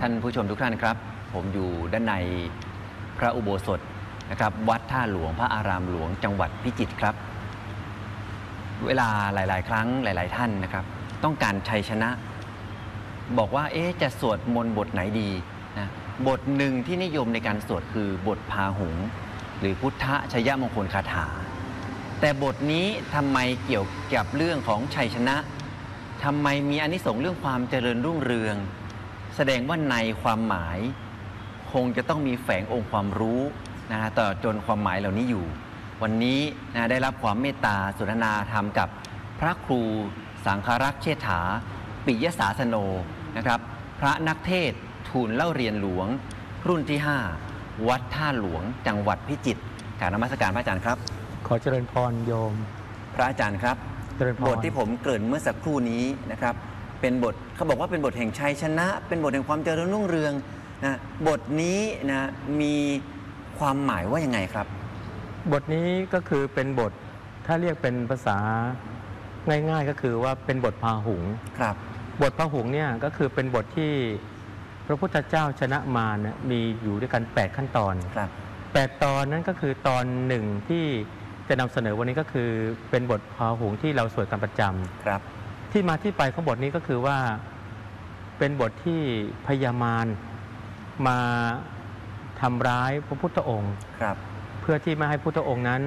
านผู้ชมทุกท่านครับผมอยู่ด้านในพระอุโบสถนะครับวัดท่าหลวงพระอารามหลวงจังหวัดพิจิตรครับเวลาหลายๆ ครั้งหลายๆท่านนะครับต้องการชัยชนะบอกว่าจะสวดมนต์บทไหนดีนะบทหนึ่งที่นิยมในการสวดคือบทพาหุงส์หรือพุทธชยมงคลคาถาแต่บทนี้ทำไมเกี่ยวกับเรื่องของชัยชนะทำไมมีอานิสงส์เรื่องความเจริญรุ่งเรืองแสดงว่าในความหมายคงจะต้องมีแฝงองค์ความรู้นะต่อจนความหมายเหล่านี้อยู่วันนี้นะได้รับความเมตตาสนทนาธรรมกับพระครูสังฆรักษ์เชษฐาปิยศาสโนนะครับพระนักเทศน์ทูลเล่าเรียนหลวงรุ่นที่ 5 วัดท่าหลวงจังหวัดพิจิตรกราบนมัสการพระอาจารย์ครับขอเจริญพรโยมพระอาจารย์ครับบทที่ผมเกริ่นเมื่อสักครู่นี้นะครับเป็นบทเขาบอกว่าเป็นบทแห่งชัยชนะเป็นบทแห่งความเจริญรุ่งเรืองนะบทนี้นะมีความหมายว่ายังไงครับบทนี้ก็คือเป็นบทถ้าเรียกเป็นภาษาง่ายๆก็คือว่าเป็นบทพาหุงส์ครับบทพาหุงส์เนี่ยก็คือเป็นบทที่พระพุทธเจ้าชนะมารเนี่ยมีอยู่ด้วยกัน8ขั้นตอนครับ 8ตอนนั้นก็คือตอนหนึ่งที่จะนำเสนอวันนี้ก็คือเป็นบทพาหุงส์ที่เราสวดกันประจำครับที่มาที่ไปของบทนี้ก็คือว่าเป็นบทที่พญามารมาทำร้ายพระพุทธองค์ครับเพื่อที่ไม่ให้พุทธองค์นั้น